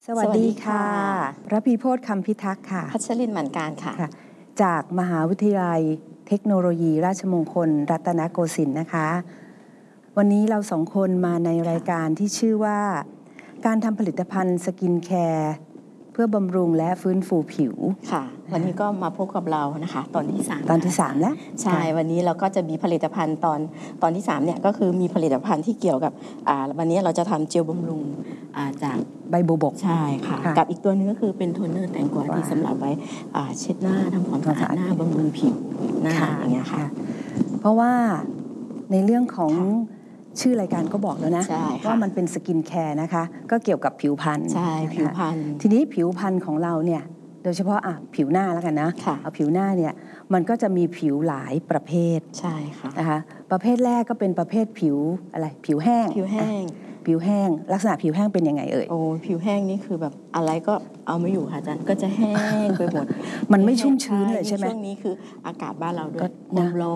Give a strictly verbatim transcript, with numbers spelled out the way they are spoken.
สวัสดีค่ะระพีโพธิ์คำพิทักษ์ค่ะพัชรินทร์หมั่นการค่ะจากมหาวิทยาลัยเทคโนโลยีราชมงคลรัตนโกสินทร์นะคะวันนี้เราสองคนมาในรายการที่ชื่อว่าการทำผลิตภัณฑ์สกินแคร์เพื่อบำรุงและฟื้นฟูผิวค่ะวันนี้ก็มาพบกับเรานะคะตอนที่สามตอนที่สามแล้วใช่วันนี้เราก็จะมีผลิตภัณฑ์ตอนตอนที่สามเนี่ยก็คือมีผลิตภัณฑ์ที่เกี่ยวกับอ่าวันนี้เราจะทำเจลบำรุงอ่าจากใบบัวบกใช่ค่ะกับอีกตัวนึงก็คือเป็นโทนเนอร์แตงกวาที่สำหรับไว้อ่าเช็ดหน้าทำความสะอาดหน้าบำรุงผิวหน้าอย่างเงี้ยค่ะเพราะว่าในเรื่องของชื่อรายการก็บอกแล้วนะว่ามันเป็นสกินแคร์นะคะก็เกี่ยวกับผิวพรรณใช่ผิวพรรณทีนี้ผิวพรรณของเราเนี่ยโดยเฉพาะอ่ะผิวหน้าแล้วกันนะเอาผิวหน้าเนี่ยมันก็จะมีผิวหลายประเภทใช่ค่ะนะคะประเภทแรกก็เป็นประเภทผิวอะไรผิวแห้งผิวแห้งผิวแห้งลักษณะผิวแห้งเป็นยังไงเอ่ยโอ้ผิวแห้งนี่คือแบบอะไรก็เอาไม่อยู่ค่ะอาจารย์ก็จะแห้งไปหมดมันไม่ชุ่มชื้นเลยใช่ไหมช่วงนี้คืออากาศบ้านเราด้วยความร้อน